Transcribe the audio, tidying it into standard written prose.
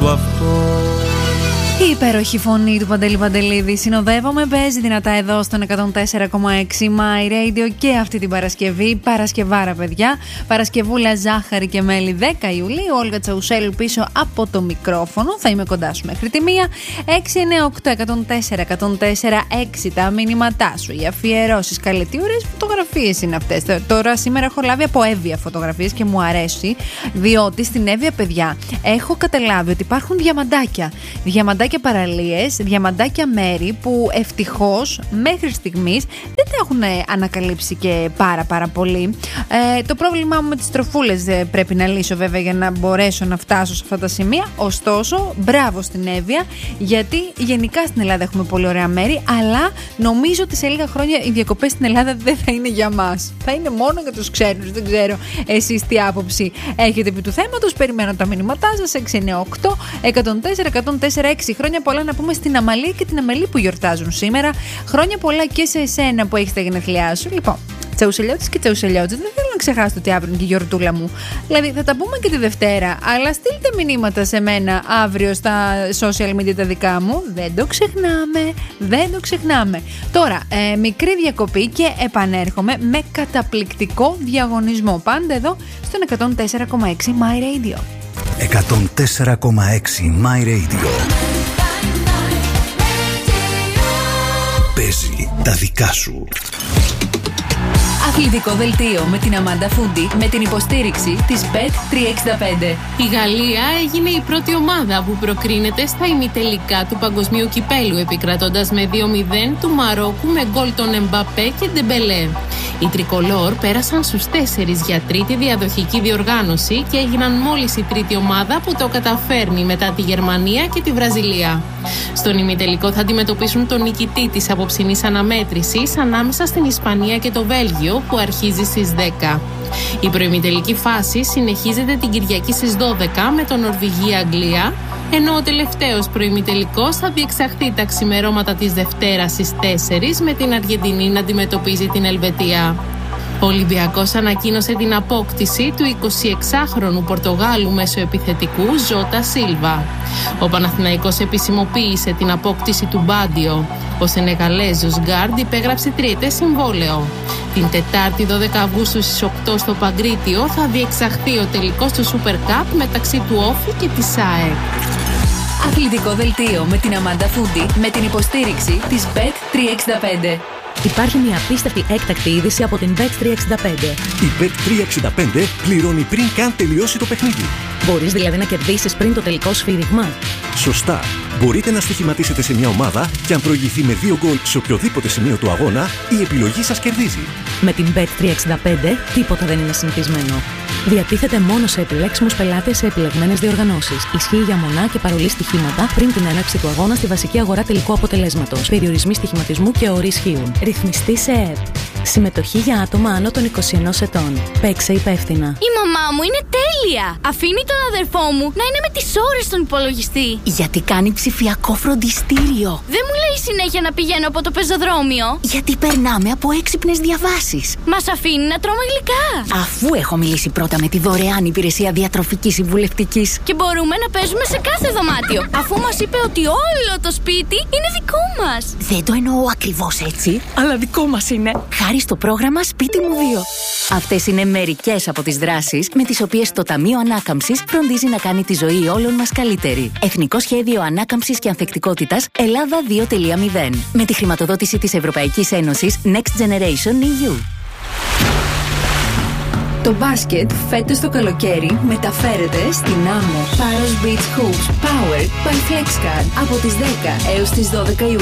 σου αυτό. Η υπέροχη φωνή του Παντελή Παντελίδη συνοδεύομαι, παίζει δυνατά εδώ στον 104,6 My Radio και αυτή την Παρασκευή. Παρασκευάρα, παιδιά. Παρασκευούλα, ζάχαρη και μέλι, 10 Ιουλίου. Όλγα Τσαουσέλου πίσω από το μικρόφωνο. Θα είμαι κοντά σου μέχρι τη 1. 698-104-104-6 τα μηνύματά σου, οι αφιερώσεις, καλετή, ωραίες φωτογραφίες είναι αυτές. Τώρα σήμερα έχω λάβει από Εύβοια φωτογραφίες και μου αρέσει, διότι στην Εύβοια, παιδιά, έχω καταλάβει ότι υπάρχουν διαμαντάκια παραλίες, διαμαντάκια μέρη που ευτυχώς μέχρι στιγμής δεν τα έχουν ανακαλύψει και πάρα πολύ. Το πρόβλημά μου με τις τροφούλες πρέπει να λύσω βέβαια για να μπορέσω να φτάσω σε αυτά τα σημεία. Ωστόσο, μπράβο στην Εύβοια, γιατί γενικά στην Ελλάδα έχουμε πολύ ωραία μέρη, αλλά νομίζω ότι σε λίγα χρόνια οι διακοπές στην Ελλάδα δεν θα είναι για μας. Θα είναι μόνο για τους ξένους. Δεν ξέρω εσείς τι άποψη έχετε επί του θέματος. Περιμένω τα μηνύματά σας. 698-104-104-6. Χρόνια πολλά να πούμε στην Αμαλία και την Αμελή που γιορτάζουν σήμερα. Χρόνια πολλά και σε εσένα που έχεις τα γενέθλιά σου. Λοιπόν, Τσαουσελιώτης και Τσαουσελιώτης, δεν θέλω να ξεχάσετε ότι αύριο είναι και η γιορτούλα μου. Δηλαδή θα τα πούμε και τη Δευτέρα, αλλά στείλτε μηνύματα σε μένα αύριο στα social media τα δικά μου. Δεν το ξεχνάμε. Τώρα, μικρή διακοπή και επανέρχομαι με καταπληκτικό διαγωνισμό. Πάντα εδώ στον 104,6 My Radio. 104,6 My Radio. Παίζει τα δικά σου. Αθλητικό δελτίο με την Αμάντα Φούντι με την υποστήριξη της Bet365. Η Γαλλία έγινε η πρώτη ομάδα που προκρίνεται στα ημιτελικά του Παγκοσμίου Κυπέλου, επικρατώντας με 2-0 του Μαρόκου με γκολ των Εμπαπέ και Ντεμπελέ. Οι τρικολόρ πέρασαν στους 4 για τρίτη διαδοχική διοργάνωση και έγιναν μόλις η τρίτη ομάδα που το καταφέρνει μετά τη Γερμανία και τη Βραζιλία. Στον ημιτελικό θα αντιμετωπίσουν τον νικητή της απόψινής αναμέτρησης ανάμεσα στην Ισπανία και το Βέλγιο που αρχίζει στις 10. Η προημιτελική φάση συνεχίζεται την Κυριακή στις 12 με τον Νορβηγία-Αγγλία, ενώ ο τελευταίος προημιτελικός θα διεξαχθεί τα ξημερώματα της Δευτέρας στις 4 με την Αργεντινή να αντιμετωπίζει την Ελβετία. Ο Ολυμπιακός ανακοίνωσε την απόκτηση του 26χρονου Πορτογάλου μεσοεπιθετικού Ζώτα Σίλβα. Ο Παναθηναϊκός επισημοποίησε την απόκτηση του Μπάντιο. Ο Σενεγαλέζος Γκάρντ υπέγραψε τριετές συμβόλαιο. Την Τετάρτη 12 Αυγούστου στις 8 στο Παγκρίτιο θα διεξαχθεί ο τελικός του Super Cup μεταξύ του Όφη και της ΑΕΚ. Αθλητικό δελτίο με την Αμάντα Φούντι με την υποστήριξη της Bet365. Υπάρχει μια απίστευτη έκτακτη είδηση από την Bet365. Η Bet365 πληρώνει πριν καν τελειώσει το παιχνίδι. Μπορείς δηλαδή να κερδίσεις πριν το τελικό σφύριγμα. Σωστά. Μπορείτε να στοιχηματίσετε σε μια ομάδα και αν προηγηθεί με 2 γκολ σε οποιοδήποτε σημείο του αγώνα, η επιλογή σας κερδίζει. Με την Bet365 τίποτα δεν είναι συνηθισμένο. Διατίθεται μόνο σε επιλέξιμους πελάτες σε επιλεγμένες διοργανώσεις. Ισχύει για μονά και παρολί στοιχήματα πριν την έναρξη του αγώνα στη βασική αγορά τελικού αποτελέσματος. Περιορισμοί στοιχηματισμού και όροι ισχύουν. Ρυθμιστή σε ΕΕΠ. Συμμετοχή για άτομα άνω των 21 ετών. Παίξε υπεύθυνα. Η μαμά μου είναι τέλεια! Αφήνει τον αδερφό μου να είναι με τις ώρες στον υπολογιστή. Γιατί κάνει ψηφιακό φροντιστήριο. Δεν μου λέει συνέχεια να πηγαίνω από το πεζοδρόμιο. Γιατί περνάμε από έξυπνες διαβάσεις. Μας αφήνει να τρώμε γλυκά. Αφού έχω μιλήσει πρώτα με τη δωρεάν υπηρεσία διατροφικής συμβουλευτικής. Και μπορούμε να παίζουμε σε κάθε δωμάτιο. Αφού μας είπε ότι όλο το σπίτι είναι δικό μας. Δεν το εννοώ ακριβώς έτσι, αλλά δικό μας είναι. Χάρη στο πρόγραμμα Σπίτι μου 2. Αυτές είναι μερικές από τις δράσεις με τις οποίες το Ταμείο Ανάκαμψης φροντίζει να κάνει τη ζωή όλων μας καλύτερη. Εθνικό Σχέδιο Ανάκαμψης και Ανθεκτικότητας Ελλάδα 2.0. Με τη χρηματοδότηση της Ευρωπαϊκής Ένωσης Next Generation EU. Το μπάσκετ φέτος το καλοκαίρι μεταφέρεται στην Άμμο. Paros Beach Hoops Powered by FlexCard από τις 10 έως τις 12 Ιουλίου.